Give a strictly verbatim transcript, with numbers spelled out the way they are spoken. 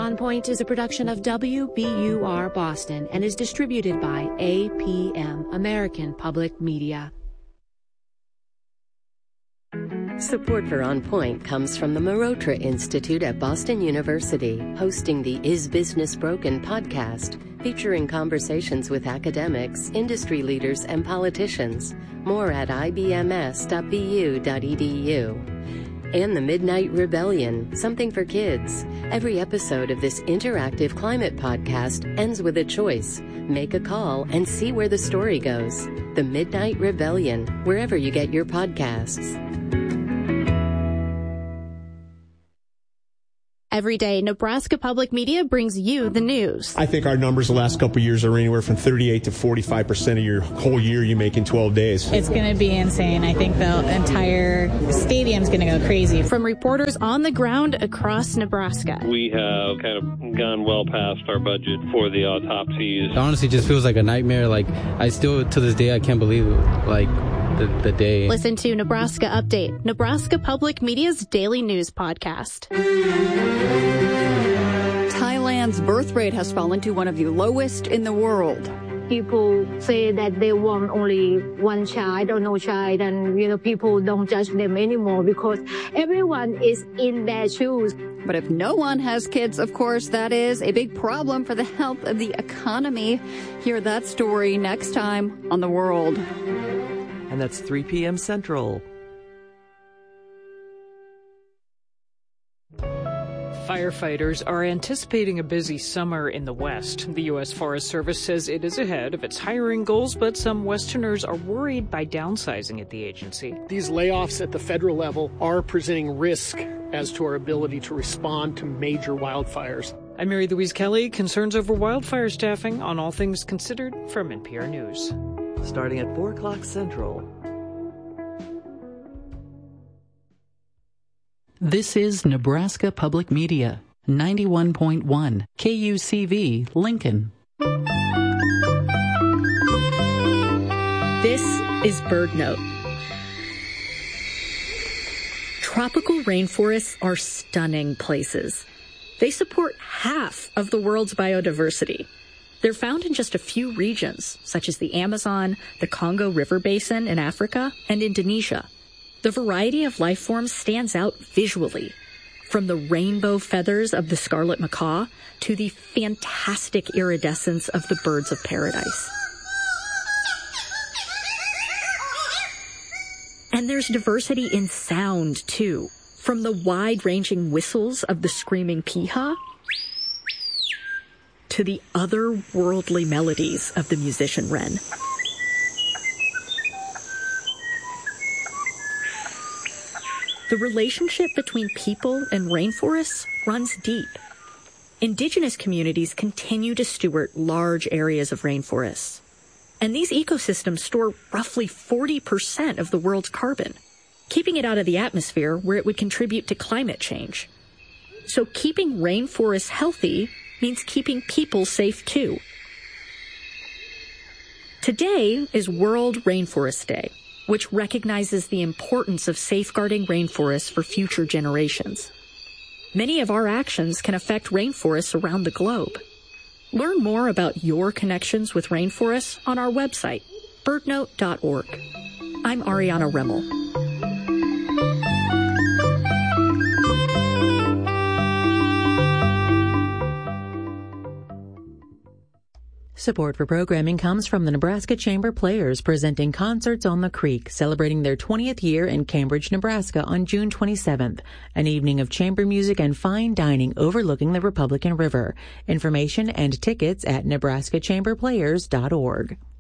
On Point is a production of W B U R Boston and is distributed by A P M, American Public Media. Support for On Point comes from the Marotra Institute at Boston University, hosting the Is Business Broken podcast, featuring conversations with academics, industry leaders, and politicians. More at I B M S dot B U dot E D U. And the Midnight Rebellion, something for kids. Every episode of this interactive climate podcast ends with a choice. Make a call and see where the story goes. The Midnight Rebellion, wherever you get your podcasts. Every day, Nebraska Public Media brings you the news. I think our numbers the last couple of years are anywhere from thirty-eight to forty-five percent of your whole year you make in twelve days. It's going to be insane. I think the entire stadium's going to go crazy. From reporters on the ground across Nebraska. We have kind of gone well past our budget for the autopsies. It honestly just feels like a nightmare. Like, I still, to this day, I can't believe it. Like, the, the day. Listen to Nebraska Update, Nebraska Public Media's daily news podcast. Thailand's birth rate has fallen to one of the lowest in the world. People say that they want only one child or no child, and, you know, people don't judge them anymore because everyone is in their shoes. But if no one has kids, of course, that is a big problem for the health of the economy. Hear that story next time on The World. And that's three p.m. Central. Firefighters are anticipating a busy summer in the West. The U S Forest Service says it is ahead of its hiring goals, but some Westerners are worried by downsizing at the agency. These layoffs at the federal level are presenting risk as to our ability to respond to major wildfires. I'm Mary Louise Kelly. Concerns over wildfire staffing on All Things Considered from N P R News. Starting at four o'clock Central. This is Nebraska Public Media, ninety-one point one, K U C V, Lincoln. This is BirdNote. Tropical rainforests are stunning places. They support half of the world's biodiversity. They're found in just a few regions, such as the Amazon, the Congo River Basin in Africa, and Indonesia. The variety of life forms stands out visually, from the rainbow feathers of the scarlet macaw to the fantastic iridescence of the birds of paradise. And there's diversity in sound, too, from the wide-ranging whistles of the screaming piha to the otherworldly melodies of the musician wren. The relationship between people and rainforests runs deep. Indigenous communities continue to steward large areas of rainforests. And these ecosystems store roughly forty percent of the world's carbon, keeping it out of the atmosphere where it would contribute to climate change. So keeping rainforests healthy means keeping people safe too. Today is World Rainforest Day, which recognizes the importance of safeguarding rainforests for future generations. Many of our actions can affect rainforests around the globe. Learn more about your connections with rainforests on our website, bird note dot org. I'm Ariana Remmel. Support for programming comes from the Nebraska Chamber Players, presenting Concerts on the Creek, celebrating their twentieth year in Cambridge, Nebraska on June twenty-seventh. An evening of chamber music and fine dining overlooking the Republican River. Information and tickets at nebraska chamber players dot org.